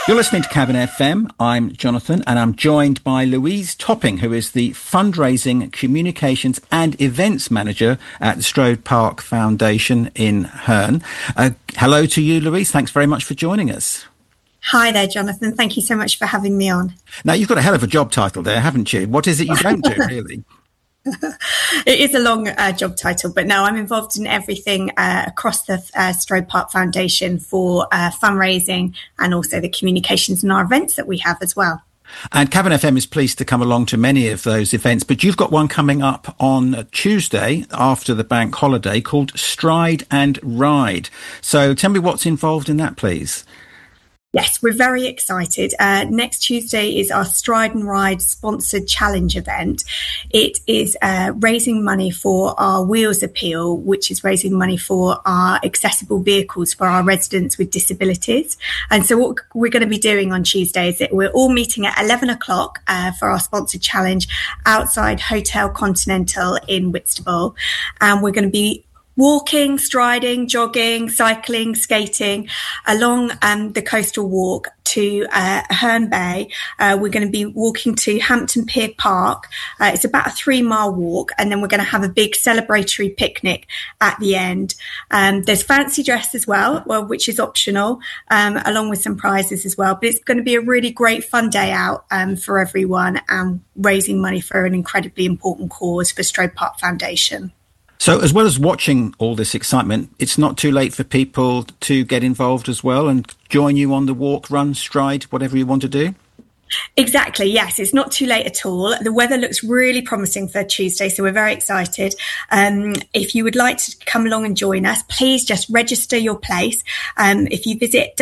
You're listening to Cabin FM. I'm Jonathan, and I'm joined by Louise Topping, who is the Fundraising, Communications and Events Manager at the Stroud Park Foundation in Herne. Hello to you, Louise. Thanks very much for joining us. Hi there, Jonathan. Thank you so much for having me on. Now, you've got a hell of a job title there, haven't you? What is it you don't do, really? It is a long job title, but no, I'm involved in everything across the Stroud Park Foundation for fundraising and also the communications and our events that we have as well. And Cabin FM is pleased to come along to many of those events, but you've got one coming up on Tuesday after the bank holiday called Stride and Ride. So tell me what's involved in that, please. Yes, we're very excited. Next Tuesday is our Stride and Ride sponsored challenge event. It is raising money for our Wheels Appeal, which is raising money for our accessible vehicles for our residents with disabilities. And so what we're going to be doing on Tuesday is that we're all meeting at 11 o'clock for our sponsored challenge outside Hotel Continental in Whitstable. And we're going to be walking, striding, jogging, cycling, skating along the coastal walk to Herne Bay. We're going to be walking to Hampton Pier Park. It's about a 3-mile walk, and then we're going to have a big celebratory picnic at the end. There's fancy dress as well, which is optional, along with some prizes as well. But it's going to be a really great fun day out for everyone, and raising money for an incredibly important cause for Stroud Park Foundation. So as well as watching all this excitement, it's not too late for people to get involved as well and join you on the walk, run, stride, whatever you want to do? Exactly. Yes, it's not too late at all. The weather looks really promising for Tuesday, so we're very excited. If you would like to come along and join us, please just register your place. If you visit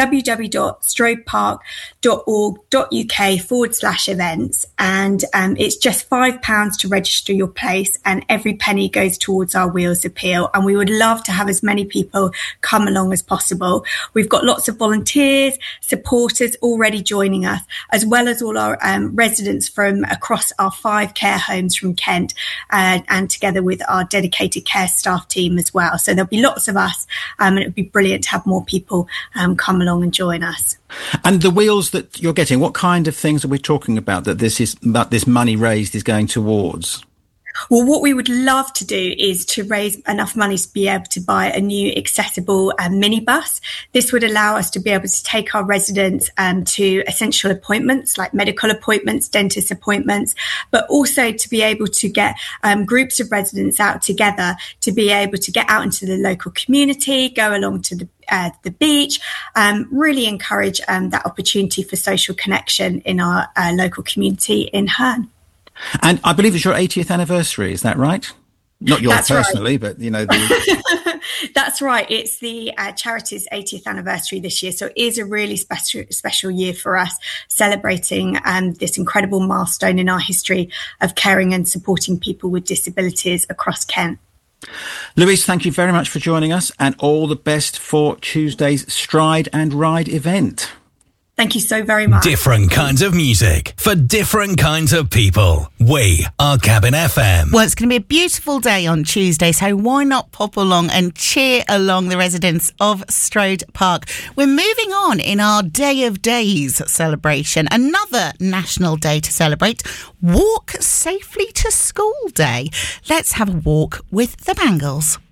www.stroudpark.org.uk/events, and it's just £5 to register your place, and every penny goes towards our Wheels Appeal. And we would love to have as many people come along as possible. We've got lots of volunteers, supporters already joining us, as well as all our residents from across our 5 care homes from Kent, and together with our dedicated care staff team as well. So there'll be lots of us, and it would be brilliant to have more people come along and join us. And the wheels that you're getting, what kind of things are we talking about that this money raised is going towards? Well, what we would love to do is to raise enough money to be able to buy a new accessible minibus. This would allow us to be able to take our residents to essential appointments like medical appointments, dentist appointments, but also to be able to get groups of residents out together to be able to get out into the local community, go along to the beach, really encourage that opportunity for social connection in our local community in Herne. And I believe it's your 80th anniversary, is that right? Not yours That's personally, right. But, you know. That's right. It's the charity's 80th anniversary this year. So it is a really special year for us, celebrating this incredible milestone in our history of caring and supporting people with disabilities across Kent. Louise, thank you very much for joining us, and all the best for Tuesday's Stride and Ride event. Thank you so very much. Different kinds of music for different kinds of people. We are Cabin FM. Well, it's going to be a beautiful day on Tuesday, so why not pop along and cheer along the residents of Stroud Park? We're moving on in our Day of Days celebration. Another national day to celebrate, Walk Safely to School Day. Let's have a walk with the Bangles.